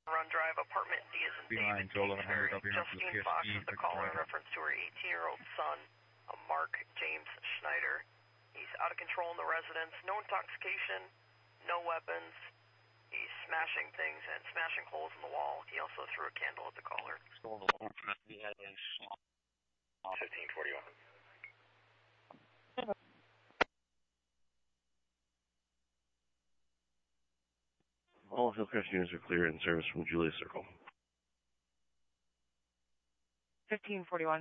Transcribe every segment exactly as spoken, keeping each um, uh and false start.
Run Drive, apartment D as in Behind David, Joe eleven hundred, Kingsbury. I'll be on Justine to Fox P S E, is the caller in reference to her eighteen-year-old son, uh, Mark James Schneider. He's out of control in the residence, no intoxication, no weapons. He's smashing things and smashing holes in the wall. He also threw a candle at the caller. fifteen forty-one. All Hillcrest units are clear in service from Julia Circle. fifteen forty-one.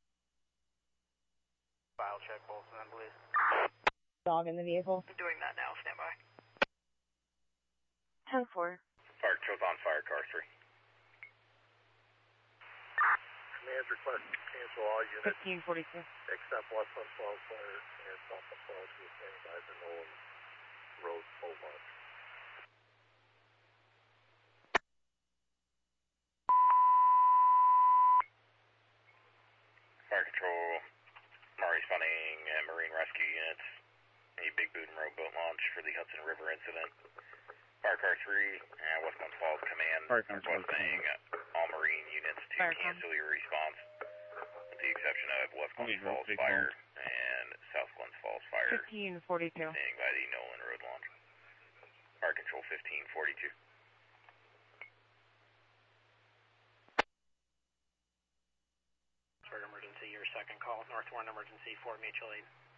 File check both of them, please. Dog in the vehicle. I'm doing that now. Stand by. ten four. Fire control's on fire, car three. Command request to cancel all units fifteen forty-two. except West one twelve Fire and South one twelve to the same guys in Nolan Road, full launch. Fire control, Murray Funning and Marine Rescue units. A Big Boot and rowboat launch for the Hudson River incident. Fire car three and West One Falls Command requesting all Marine units to Fire cancel com. your response, with the exception of West Glens Falls Fire and South Glens Falls Fire. fifteen forty-two. Standing by the Nolan Road launch. Fire control fifteen forty-two. Emergency, your second call, North Warren Emergency, four mutual aid.